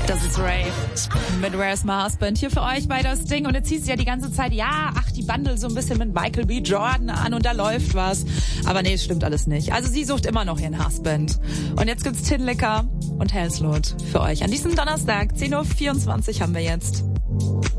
Das ist Ray mit Where's My Husband hier für euch bei das Ding. Und jetzt hieß es ja die ganze Zeit, die Bundle so ein bisschen mit Michael B. Jordan an und da läuft was. Aber nee, es stimmt alles nicht. Also sie sucht immer noch ihren Husband. Und jetzt gibt's Tin Licker und Hellslot für euch. An diesem Donnerstag, 10:24 Uhr haben wir jetzt.